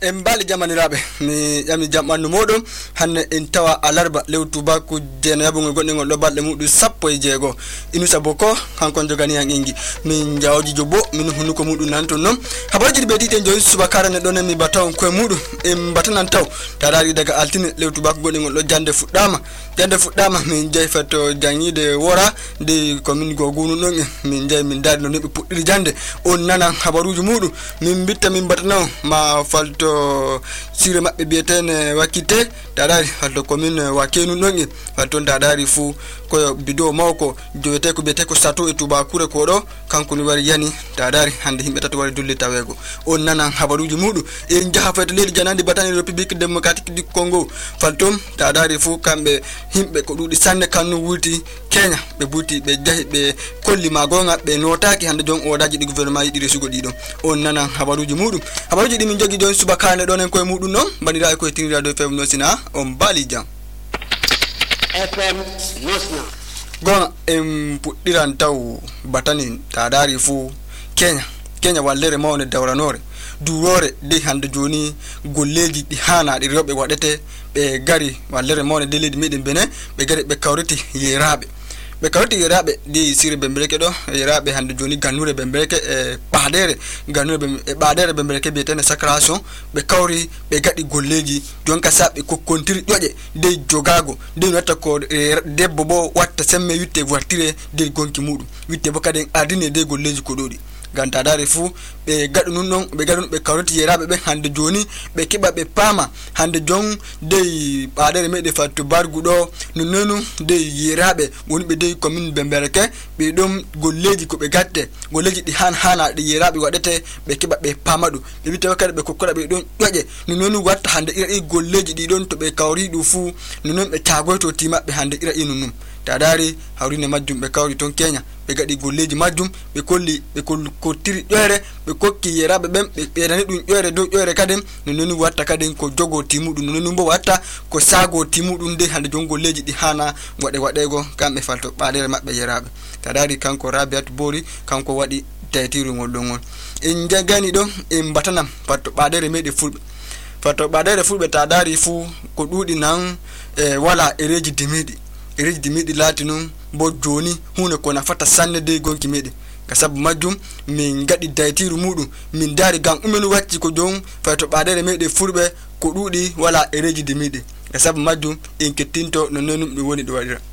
en bali jamaniraɓe mi yami jamɓanno moɗon hanne en tawa alarba lewtuba ko jeena yabugol goɗɗe ɗo balɗe muɗum 16 inusa boko kankon jogani han ingi min jawji jobbo min hunnuko muɗum nan ton noon habaruji ɗi ɓeydite joni subakara neɗɗo nen mi bataw koye muɗum en batanan taw taɗari daga altine lewtuba ko goɗɗe ɗo jande fuɗɗama min jeeyi fatto jangide wora nde commune gogunu ɗon min jeeyi min daari no neɓe puɗɗiri jande on nana habaruji muɗum min bitta min batanaw ma falto sire mabbe bietene wakite tadari falto commune wakenu ɗon falto tadari fu koyo bido mawko jowete ko biete ko sato e tuba kure ko do kanko ni wari yani tadari hande himbe tato wari dulle tawego on nana habaruji muɗum en jaha fayto leydi janandi batani république démocratique du Congo falto tadari fu kambe himbe ko dudi sanne kanu wuti Kenya be buti be jahi be kolli magonga be notaki hande jon odaji di gouvernement yidi resugo dido on nana habaruji muɗum habaruji di min jogi jon subakane don en koye muɗum non bandira ko tinira do FM Nosina on bali jam FM Nosina gona en puddiran taw batani tadari fu Kenya wallere mawne dawranore durore de hande joni golleji di hana di rewbe wadete be gari wallere mawne de leydi meden bene be gari be kawriti yerabe di sire bembereke do yerabe hande joni gannure bembereke e baadere bembereke bietene sacration be kawri be gadi golleji jonka sabbe ko kontiri joje de jogago de watta ko debbo bo watta semme witte wartire de gonki mudum witte bo kaden adine de golleji ko dodi ganta dare fu be gadu nun non be gadu be kawriti yerabe be hande joni be kiba be pama hande jon de baadere mede fattu bargudo nononu de yerabe woni be de commune bembereke be dom golleji ko be gatte golleji di hana de yerabe wadete be kiba be pamadu be bitte wakade be kokkoda be don joje nononu watta hande ira golleji di don to be kawri du fu nonon be tagoto timabbe hande ira inunum tadari hawrine majjum be kawri ton Kenya be gadi golleji majjum be kolli be ko tiri ƴoyre be kokki yerabe bem be ɓeydani ɗum ƴoyre dow ƴoyre kadin nononi watta kadin ko jogo timuɗum nononi bo watta ko sago timuɗum de hande jon golleji ɗi hana waɗego kamɓe falto ɓaadere maɓɓe yeraɓe tadari kanko Rabiat Bori kanko waɗi taytiru ngol ɗon on en jagani ɗon en batanam fatto ɓaadere meɗe fulɓe tadari fu ko ɗuɗi nan wala ereji dimiɗi laati nun bo joni hunde ko nafata sanne de gonki meɗen ka sabu majjum min gadi daytiru muɗum min dari gam umenu wacci ko jon fayto ɓaadere meɗe fulɓe ko ɗuɗi wala ereji dimiɗi ka sabu majjum en kettinto no nonum ɗum woni ɗo waɗira